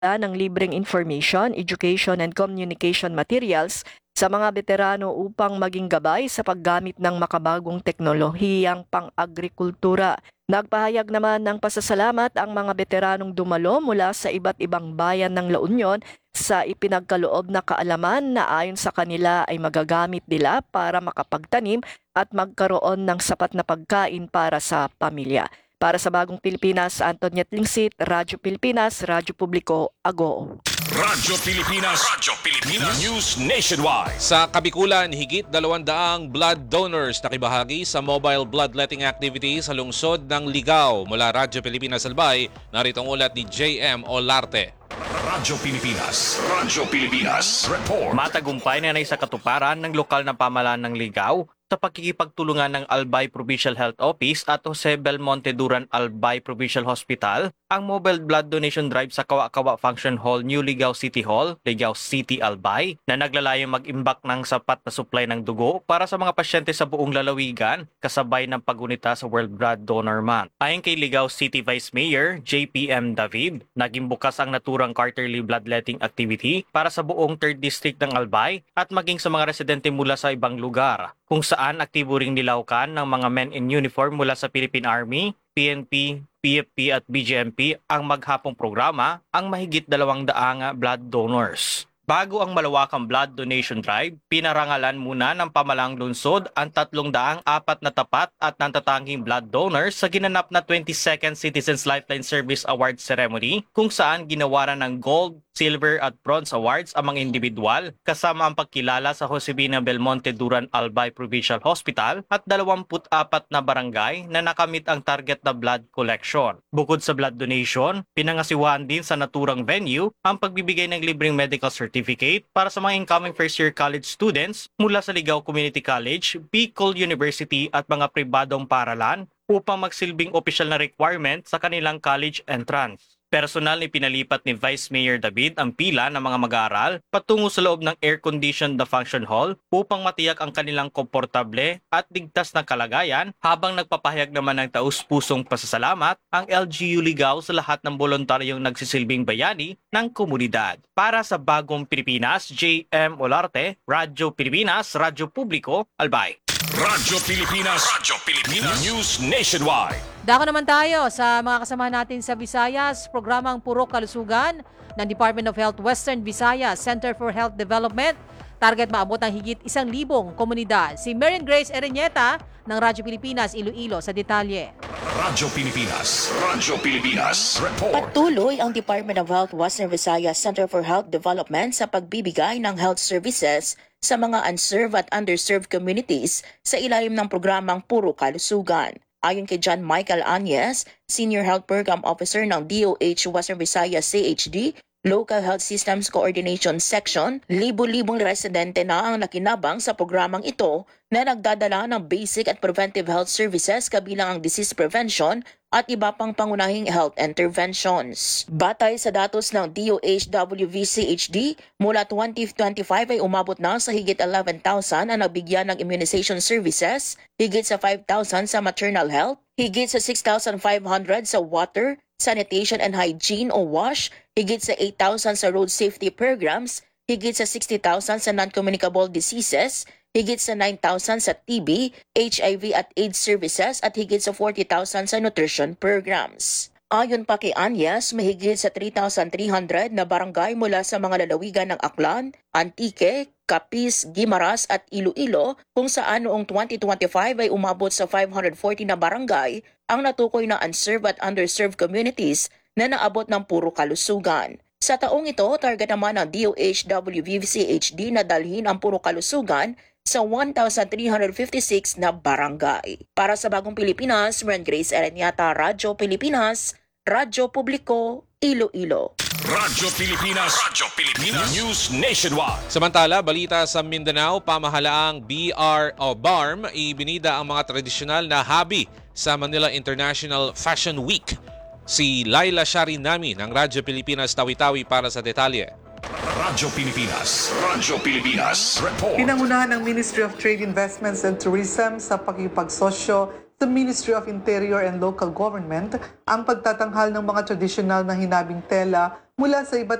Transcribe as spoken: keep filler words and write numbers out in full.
ng libreng information, education and communication materials sa mga veterano upang maging gabay sa paggamit ng makabagong teknolohiyang pang-agrikultura. Nagpahayag naman ng pasasalamat ang mga veteranong dumalo mula sa iba't ibang bayan ng La Union sa ipinagkaloob na kaalaman na ayon sa kanila ay magagamit nila para makapagtanim at magkaroon ng sapat na pagkain para sa pamilya. Para sa Bagong Pilipinas, Antoniet Lingsit, Radyo Pilipinas, Radyo Publiko, Agoo. Radyo Pilipinas, Radyo Pilipinas, News Nationwide. Sa Kabikulan, higit dalawang daang blood donors nakibahagi sa mobile bloodletting activity sa lungsod ng Ligao. Mula Radyo Pilipinas Albay, narito ang ulat ni J M Olarte. Radyo Pilipinas, Radyo Pilipinas, Report. Matagumpay na sa katuparan ng lokal na pamahalaan ng Ligao sa pagkikipagtulungan ng Albay Provincial Health Office at Jose Belmonte Duran Albay Provincial Hospital ang mobile blood donation drive sa Kawa-Kawa Function Hall, New Ligao City Hall, Ligao City, Albay, na naglalayong mag-imbak ng sapat na supply ng dugo para sa mga pasyente sa buong lalawigan kasabay ng pagunita sa World Blood Donor Month. Ayon kay Ligao City Vice Mayor J P M David, naging bukas ang naturang quarterly bloodletting activity para sa buong third District ng Albay at maging sa mga residente mula sa ibang lugar, kung saan aktibo ring nilawkan ng mga men in uniform mula sa Philippine Army, P N P, P F P at B J M P ang maghapong programa ang mahigit dalawang daang blood donors. Bago ang malawakang blood donation drive, pinarangalan muna ng pamalang lungsod ang tatlong daang apat na tapat at nantatanging blood donors sa ginanap na twenty-second Citizens Lifeline Service Award Ceremony, kung saan ginawaran ng gold, silver at bronze awards ang mga individual kasama ang pagkilala sa Josefina Belmonte Duran Albay Provincial Hospital at dalawampu't apat na barangay na nakamit ang target na blood collection. Bukod sa blood donation, pinangasiwaan din sa naturang venue ang pagbibigay ng libreng medical certificate para sa mga incoming first-year college students mula sa Ligao Community College, Bicol University at mga pribadong paaralan upang magsilbing opisyal na requirement sa kanilang college entrance. Personal na pinalipat ni Vice Mayor David ang pila ng mga mag-aaral patungo sa loob ng air-conditioned na function hall upang matiyak ang kanilang komportable at ligtas na kalagayan, habang nagpapahayag naman ng taus-pusong pasasalamat ang L G U Ligao sa lahat ng voluntaryong nagsisilbing bayani ng komunidad. Para sa Bagong Pilipinas, J M Olarte, Radyo Pilipinas, Radyo Publiko, Albay. Radyo Pilipinas, Radyo Pilipinas, News Nationwide. Dako naman tayo sa mga kasama natin sa Visayas, programang Purok Kalusugan ng Department of Health Western Visayas Center for Health Development. Target maabot ng higit isang libong komunidad. Si Marian Grace Ereñeta ng Radyo Pilipinas, Iloilo sa detalye. Radyo Pilipinas, Radyo Pilipinas, Report. Patuloy ang Department of Health Western Visayas Center for Health Development sa pagbibigay ng health services sa mga unserved at underserved communities sa ilalim ng programang Puro Kalusugan. Ayon kay John Michael Anyes, Senior Health Program Officer ng D O H Western Visayas C H D, Local Health Systems Coordination Section, libo-libong residente na ang nakinabang sa programang ito na nagdadala ng basic at preventive health services kabilang ang disease prevention at iba pang pangunahing health interventions. Batay sa datos ng D O H W V C H D, mula twenty twenty-five ay umabot na sa higit eleven thousand ang nabigyan ng immunization services, higit sa five thousand sa maternal health, higit sa six thousand five hundred sa water, sanitation and hygiene o WASH, higit sa eight thousand sa road safety programs, higit sa sixty thousand sa non-communicable diseases, higit sa nine thousand sa T B, H I V at AIDS services at higit sa forty thousand sa nutrition programs. Ayon pa kay Anyas, mahigit sa three thousand three hundred na barangay mula sa mga lalawigan ng Aklan, Antique, Capiz, Guimaras at Iloilo, kung saan noong twenty twenty-five ay umabot sa five hundred forty na barangay ang natukoy na unserved at underserved communities na naabot ng Puro Kalusugan. Sa taong ito, target naman ng D O H W V C H D na dalhin ang Puro Kalusugan sa one thousand three hundred fifty-six na barangay. Para sa Bagong Pilipinas, Marian Grace Ereñeta, Radyo Pilipinas, Radyo Publiko, Iloilo. Radyo Pilipinas, Radyo Pilipinas, News Nationwide. Samantala, balita sa Mindanao, pamahalaang B R o B A R M ibinida ang mga tradisyonal na hobby sa Manila International Fashion Week. Si Laila Sharinami ng Radyo Pilipinas Tawi-Tawi para sa detalye. Radyo Pilipinas, Radyo Pilipinas, Report. Pinangunahan ng Ministry of Trade, Investments and Tourism sa pakipagsosyo sa Ministry of Interior and Local Government ang pagtatanghal ng mga tradisyonal na hinabing tela mula sa iba't